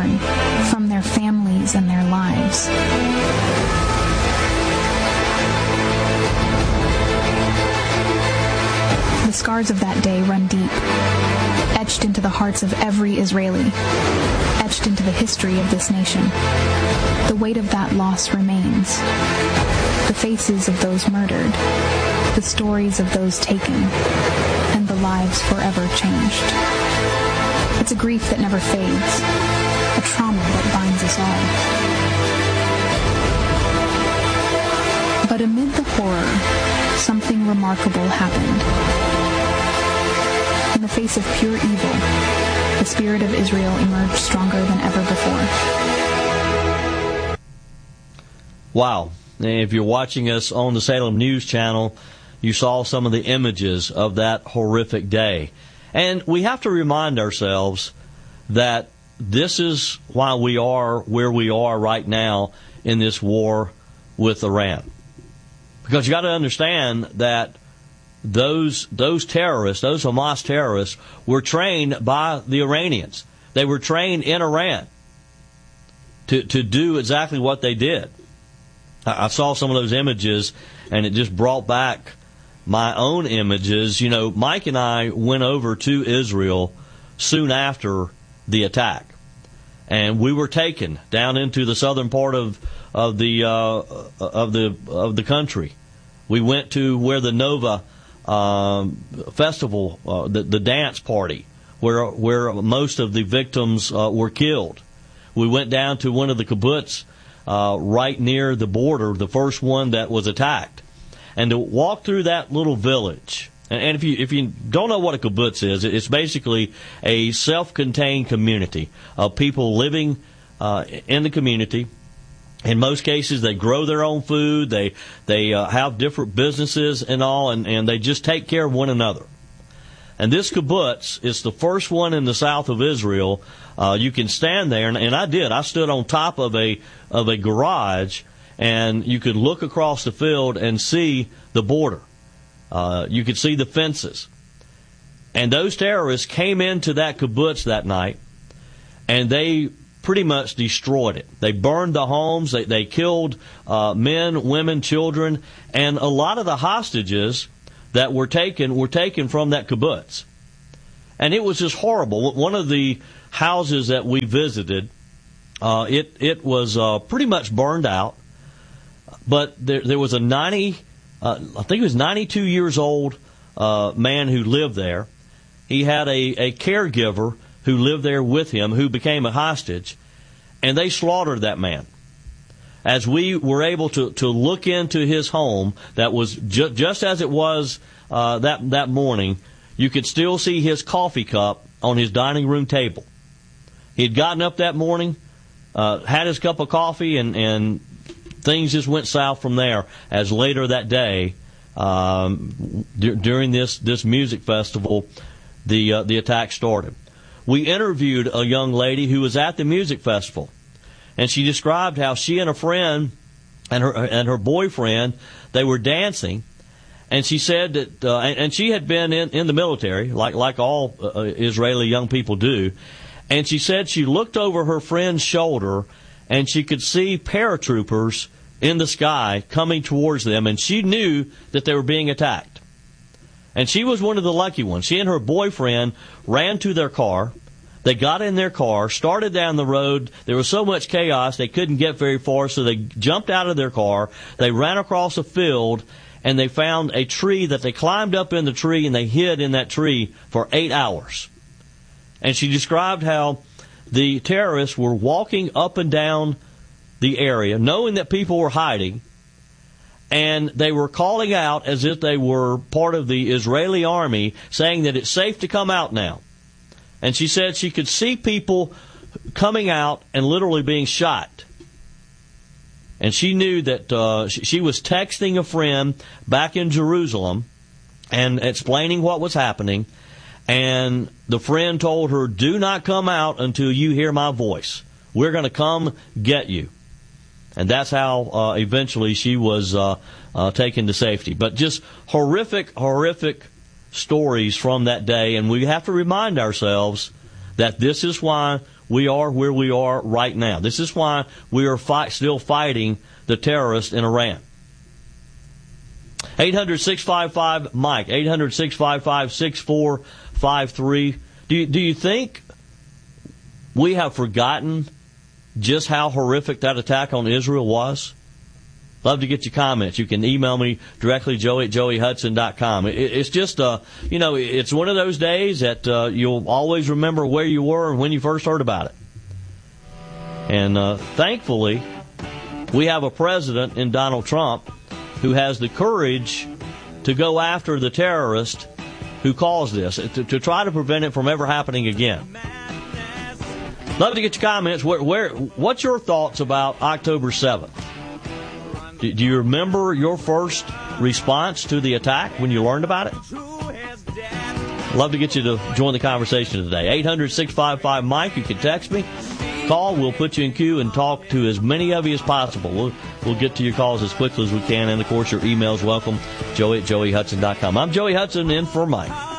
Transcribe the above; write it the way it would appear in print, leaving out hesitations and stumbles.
torn from their families and their lives. The scars of that day run deep, etched into the hearts of every Israeli, etched into the history of this nation. The weight of that loss remains. The faces of those murdered, the stories of those taken, and the lives forever changed. It's a grief that never fades, a trauma that binds us all. But amid the horror, something remarkable happened. In the face of pure evil, the spirit of Israel emerged stronger than ever before. Wow. If you're watching us on the Salem News Channel, you saw some of the images of that horrific day. And we have to remind ourselves that this is why we are where we are right now in this war with Iran. Because you got to understand that those terrorists, those Hamas terrorists, were trained by the Iranians. They were trained in Iran to do exactly what they did. I saw some of those images, and it just brought back my own images. You know, Mike and I went over to Israel soon after the attack, and we were taken down into the southern part of the country. We went to where the Nova festival, the dance party, where most of the victims were killed. We went down to one of the kibbutz right near the border, the first one that was attacked, and to walk through that little village. And if you don't know what a kibbutz is, it's basically a self-contained community of people living in the community. In most cases, they grow their own food. They have different businesses and all, and they just take care of one another. And this kibbutz is the first one in the south of Israel. You can stand there, and I did. I stood on top of a garage, and you could look across the field and see the border. You could see the fences. And those terrorists came into that kibbutz that night, and they pretty much destroyed it. They burned the homes. They killed men, women, children, and a lot of the hostages that were taken from that kibbutz. And it was just horrible. One of the houses that we visited, it was pretty much burned out. But there was a 92 years old man who lived there. He had a caregiver who lived there with him, who became a hostage, and they slaughtered that man. As we were able to look into his home, that was just as it was that morning, you could still see his coffee cup on his dining room table. He had gotten up that morning, had his cup of coffee, and things just went south from there, as later that day, during this music festival, the attack started. We interviewed a young lady who was at the music festival, and she described how she and a friend and her boyfriend, they were dancing, and she said that and she had been in the military, like all Israeli young people do, and she said she looked over her friend's shoulder and she could see paratroopers in the sky coming towards them, and she knew that they were being attacked. And she was one of the lucky ones. She and her boyfriend ran to their car. They got in their car, started down the road. There was so much chaos, they couldn't get very far, so they jumped out of their car. They ran across a field, and they found a tree that they climbed up in the tree, and they hid in that tree for 8 hours. And she described how the terrorists were walking up and down the area, knowing that people were hiding, and they were calling out as if they were part of the Israeli army, saying that it's safe to come out now. And she said she could see people coming out and literally being shot. And she knew that she was texting a friend back in Jerusalem and explaining what was happening. And the friend told her, "Do not come out until you hear my voice. We're going to come get you." And that's how eventually she was taken to safety. But just horrific stories from that day. And we have to remind ourselves that this is why we are where we are right now. This is why we are still fighting the terrorists in Iran. 800-655-MIKE, 800-655-6453. Do you think we have forgotten just how horrific that attack on Israel was? Love to get your comments. You can email me directly, joey@joeyhudson.com. It's just, it's one of those days that you'll always remember where you were and when you first heard about it. And thankfully, we have a president in Donald Trump who has the courage to go after the terrorist who caused this, to try to prevent it from ever happening again. Love to get your comments. What's your thoughts about October 7th? Do you remember your first response to the attack when you learned about it? Love to get you to join the conversation today. 800-655-MIKE. You can text me. Call. We'll put you in queue and talk to as many of you as possible. We'll get to your calls as quickly as we can. And, of course, your email's welcome, joey@joeyhudson.com. I'm Joey Hudson in for Mike.